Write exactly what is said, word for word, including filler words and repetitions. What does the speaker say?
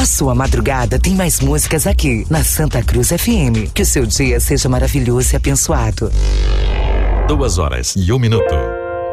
A sua madrugada tem mais músicas aqui, na Santa Cruz F M. Que o seu dia seja maravilhoso e abençoado. Duas horas e um minuto.